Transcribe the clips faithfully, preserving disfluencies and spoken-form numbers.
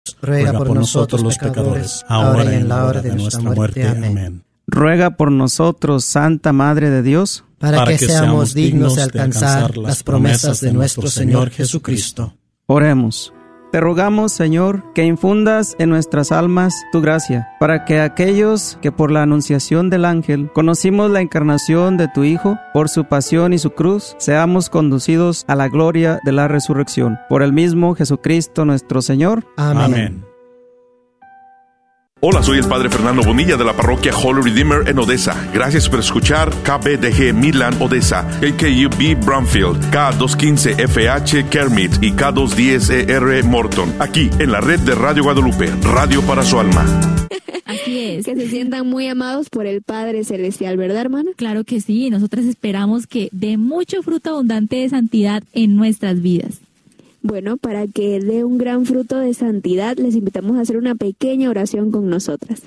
ruega por nosotros los pecadores, ahora y en la hora de nuestra muerte. Amén. Ruega por nosotros, Santa Madre de Dios, para, para que, que seamos dignos de alcanzar las promesas de nuestro Señor Jesucristo. Oremos. Te rogamos, Señor, que infundas en nuestras almas tu gracia, para que aquellos que por la anunciación del ángel conocimos la encarnación de tu Hijo, por su pasión y su cruz, seamos conducidos a la gloria de la resurrección. Por el mismo Jesucristo nuestro Señor. Amén. Amén. Hola, soy el Padre Fernando Bonilla de la parroquia Holy Redeemer en Odessa. Gracias por escuchar K B D G Midland Odessa, K K U B Bromfield, K doscientos quince F H Kermit y K doscientos diez E R Morton. Aquí en la red de Radio Guadalupe, radio para su alma. Así es. Que se sientan muy amados por el Padre Celestial, ¿verdad, hermana? Claro que sí. Nosotras esperamos que dé mucho fruto abundante de santidad en nuestras vidas. Bueno, para que dé un gran fruto de santidad, les invitamos a hacer una pequeña oración con nosotras.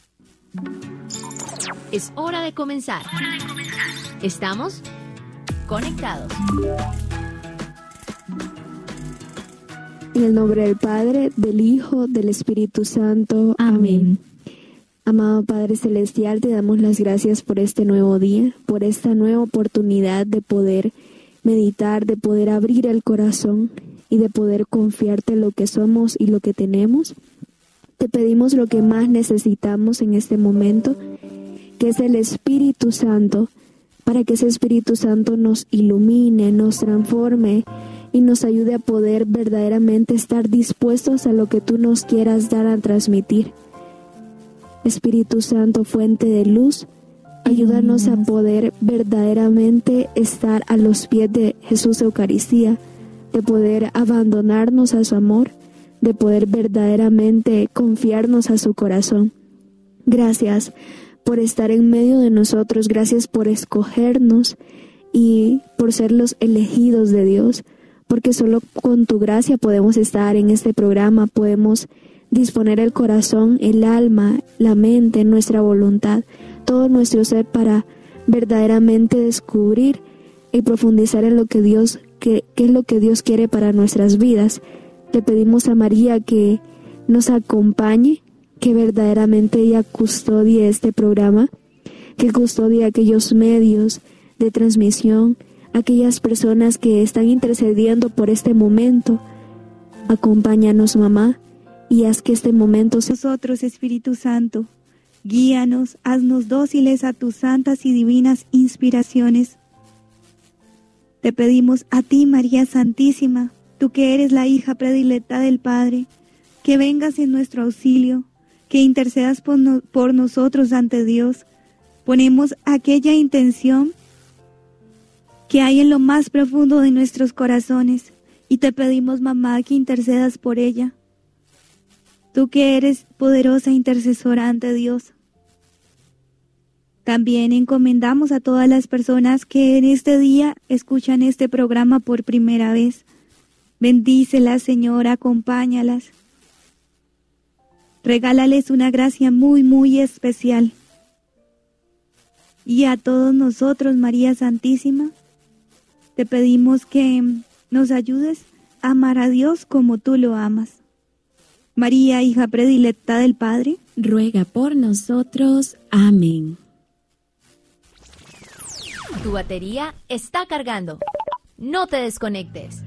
Es hora de comenzar. Estamos conectados. En el nombre del Padre, del Hijo, del Espíritu Santo. Amén. Amén. Amado Padre Celestial, te damos las gracias por este nuevo día, por esta nueva oportunidad de poder meditar, de poder abrir el corazón y de poder confiarte en lo que somos y lo que tenemos. Te pedimos lo que más necesitamos en este momento, que es el Espíritu Santo, para que ese Espíritu Santo nos ilumine, nos transforme y nos ayude a poder verdaderamente estar dispuestos a lo que tú nos quieras dar a transmitir. Espíritu Santo, fuente de luz, ayúdanos a poder verdaderamente estar a los pies de Jesús Eucaristía, de poder abandonarnos a su amor, de poder verdaderamente confiarnos a su corazón. Gracias por estar en medio de nosotros, gracias por escogernos y por ser los elegidos de Dios, porque solo con tu gracia podemos estar en este programa, podemos disponer el corazón, el alma, la mente, nuestra voluntad, todo nuestro ser para verdaderamente descubrir y profundizar en lo que Dios, que, que es lo que Dios quiere para nuestras vidas. Le pedimos a María que nos acompañe, que verdaderamente ella custodie este programa, que custodie aquellos medios de transmisión, aquellas personas que están intercediendo por este momento. Acompáñanos, mamá, y haz que este momento sea nosotros, Espíritu Santo. Guíanos, haznos dóciles a tus santas y divinas inspiraciones. Te pedimos a ti, María Santísima, tú que eres la hija predilecta del Padre, que vengas en nuestro auxilio, que intercedas por, no, por nosotros ante Dios. Ponemos aquella intención que hay en lo más profundo de nuestros corazones y te pedimos, mamá, que intercedas por ella. Tú que eres poderosa intercesora ante Dios. También encomendamos a todas las personas que en este día escuchan este programa por primera vez. Bendícelas, Señor, acompáñalas. Regálales una gracia muy, muy especial. Y a todos nosotros, María Santísima, te pedimos que nos ayudes a amar a Dios como tú lo amas. María, hija predilecta del Padre, ruega por nosotros. Amén. Tu batería está cargando. No te desconectes.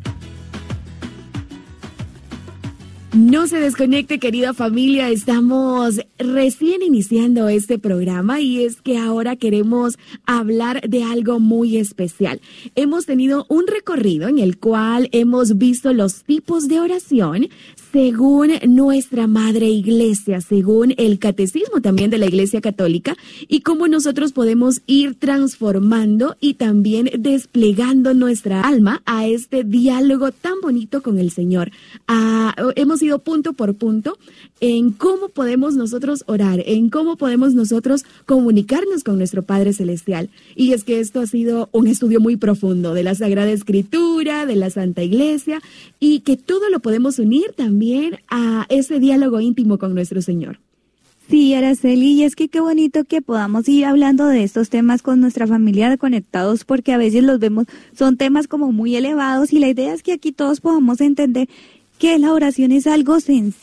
No se desconecte, querida familia, estamos recién iniciando este programa y es que ahora queremos hablar de algo muy especial. Hemos tenido un recorrido en el cual hemos visto los tipos de oración según nuestra Madre Iglesia, según el catecismo también de la Iglesia Católica y cómo nosotros podemos ir transformando y también desplegando nuestra alma a este diálogo tan bonito con el Señor. Ah, hemos ido punto por punto en cómo podemos nosotros orar, en cómo podemos nosotros comunicarnos con nuestro Padre Celestial. Y es que esto ha sido un estudio muy profundo de la Sagrada Escritura, de la Santa Iglesia, y que todo lo podemos unir también a ese diálogo íntimo con nuestro Señor. Sí, Araceli, y es que qué bonito que podamos ir hablando de estos temas con nuestra familia de Conectados, porque a veces los vemos, son temas como muy elevados y la idea es que aquí todos podamos entender que la oración es algo sencillo.